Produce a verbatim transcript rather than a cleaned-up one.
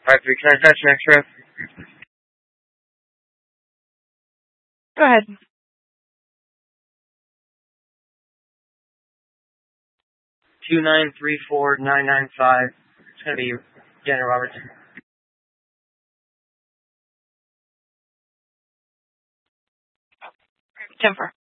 five three, can I touch an extra? Go ahead. two nine three four nine nine five. It's going to be Janet Roberts. Jennifer.